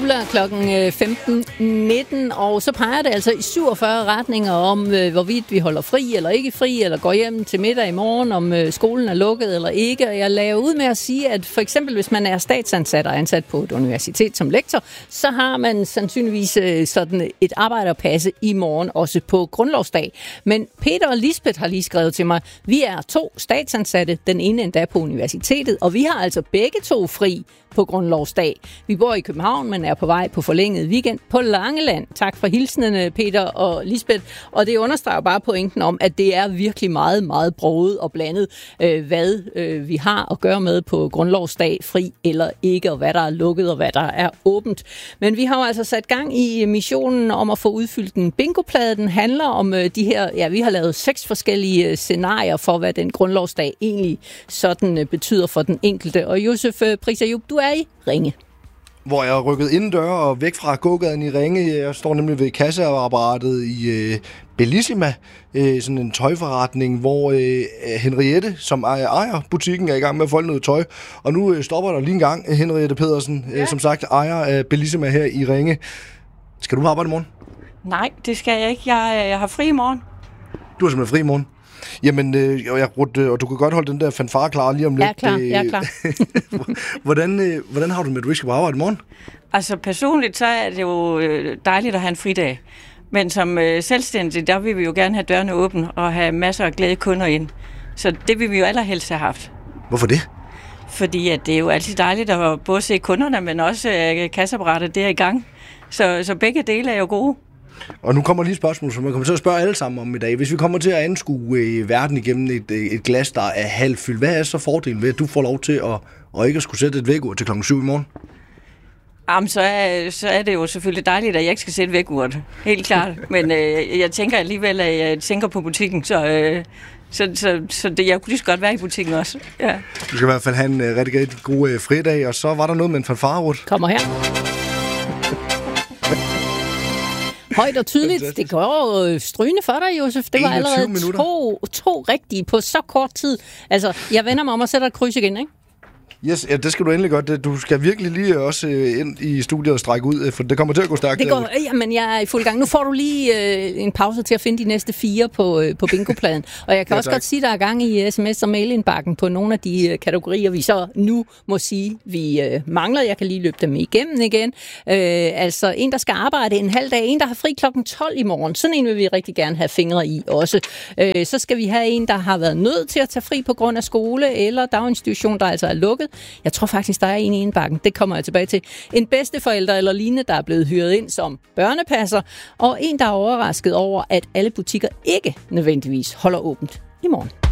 Jubler klokken 15.19, og så peger det altså i 47 retninger om, hvorvidt vi holder fri eller ikke fri, eller går hjem til middag i morgen, om skolen er lukket eller ikke. Og jeg lader ud med at sige, at for eksempel hvis man er statsansat og ansat på et universitet som lektor, så har man sandsynligvis sådan et arbejde at passe i morgen, også på grundlovsdag. Men Peter og Lisbeth har lige skrevet til mig, vi er 2 statsansatte, den ene endda på universitetet, og vi har altså begge 2 fri på grundlovsdag. Vi bor i København, men er på vej på forlænget weekend på Langeland. Tak for hilsnene, Peter og Lisbeth. Og det understreger bare pointen om, at det er virkelig meget, meget broget og blandet, hvad vi har at gøre med på grundlovsdag, fri eller ikke, og hvad der er lukket og hvad der er åbent. Men vi har jo altså sat gang i missionen om at få udfyldt en bingoplade. Den handler om de her, vi har lavet 6 forskellige scenarier for, hvad den grundlovsdag egentlig sådan betyder for den enkelte. Og Josef Pris Ayub, du er i Ringe. Hvor jeg er rykket indendør og væk fra gågaden i Ringe. Jeg står nemlig ved kasseapparatet i Bellissima, sådan en tøjforretning, hvor Henriette, som ejer butikken, er i gang med at folde noget tøj. Og nu stopper der lige en gang Henriette Pedersen, som sagt ejer af Bellissima her i Ringe. Skal du på arbejde i morgen? Nej, det skal jeg ikke. Jeg har fri i morgen. Du har simpelthen fri i morgen? Jamen, og du kan godt holde den der fanfare klar lige om lidt. Jeg er klar. Hvordan har du med, at du ikke skal på arbejde i morgen? Altså personligt, så er det jo dejligt at have en fridag. Men som selvstændig, der vil vi jo gerne have dørene åbne og have masser af glade kunder ind. Så det vil vi jo allerhelst have haft. Hvorfor det? Fordi at det er jo altid dejligt at både se kunderne, men også kasseapparatet der i gang. Så begge dele er jo gode. Og nu kommer lige et spørgsmål, som man kommer til at spørge alle sammen om i dag. Hvis vi kommer til at anskue verden igennem et glas, der er halvfyldt, hvad er så fordelen ved, at du får lov til at ikke at skulle sætte et vækkeur til klokken 7 i morgen? Jamen, så er det jo selvfølgelig dejligt, at jeg ikke skal sætte vækkeuret. Helt klart. Men jeg tænker alligevel, at jeg tænker på butikken, så det, jeg kunne lige så godt være i butikken også. Ja. Du skal i hvert fald have en rigtig god fridag, og så var der noget med en fanfare. Kommer her. Højt og tydeligt. Det går jo strygende for dig, Josef. Det var allerede to rigtige på så kort tid. Altså, jeg vender mig om og sætter et kryds igen, ikke? Yes, ja, det skal du endelig godt. Du skal virkelig lige også ind i studiet og strække ud, for det kommer til at gå stærkt. Jamen, jeg er i fuld gang. Nu får du lige en pause til at finde de næste 4 på bingopladen. Og jeg kan også godt sige, at der er gang i sms- og mailindbakken på nogle af de kategorier, vi så nu må sige, vi mangler. Jeg kan lige løbe dem igennem igen. Altså en, der skal arbejde en halv dag. En, der har fri klokken 12 i morgen. Sådan en vil vi rigtig gerne have fingre i også. Så skal vi have en, der har været nødt til at tage fri på grund af skole eller daginstitution, der altså er lukket. Jeg tror faktisk, der er en i indbakken. Det kommer jeg tilbage til. En bedsteforælder eller lignende, der er blevet hyret ind som børnepasser. Og en, der er overrasket over, at alle butikker ikke nødvendigvis holder åbent i morgen.